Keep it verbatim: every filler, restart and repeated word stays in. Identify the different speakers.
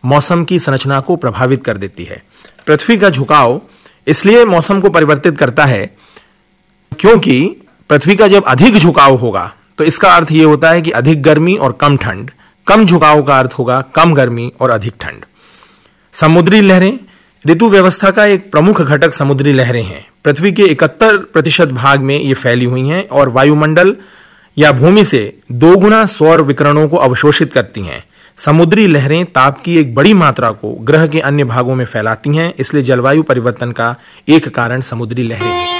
Speaker 1: मौसम की संरचना को प्रभावित कर देती है। पृथ्वी का झुकाव इसलिए मौसम को परिवर्तित करता है क्योंकि पृथ्वी का जब अधिक झुकाव होगा तो इसका अर्थ यह होता है कि अधिक गर्मी और कम ठंड, कम झुकाव का अर्थ होगा कम गर्मी और अधिक ठंड। समुद्री लहरें, ऋतु व्यवस्था का एक प्रमुख घटक समुद्री लहरें हैं। पृथ्वी के इकहत्तर प्रतिशत भाग में ये फैली हुई हैं और वायुमंडल या भूमि से दो गुना सौर विकिरणों को अवशोषित करती हैं। समुद्री लहरें ताप की एक बड़ी मात्रा को ग्रह के अन्य भागों में फैलाती हैं, इसलिए जलवायु परिवर्तन का एक कारण समुद्री लहरें हैं।